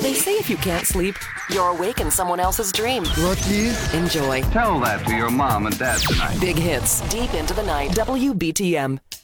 They say if you can't sleep, you're awake in someone else's dream. Lucky. Enjoy. Tell that to your mom and dad tonight. Big hits, deep into the night. WBTM.